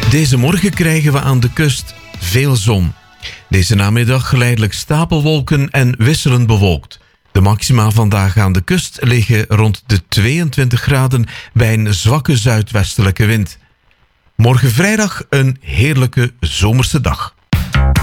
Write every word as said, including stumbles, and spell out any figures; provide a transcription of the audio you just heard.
Deze morgen krijgen we aan de kust veel zon. Deze namiddag geleidelijk stapelwolken en wisselend bewolkt. De maxima vandaag aan de kust liggen rond de tweeëntwintig graden bij een zwakke zuidwestelijke wind. Morgen vrijdag een heerlijke zomerse dag.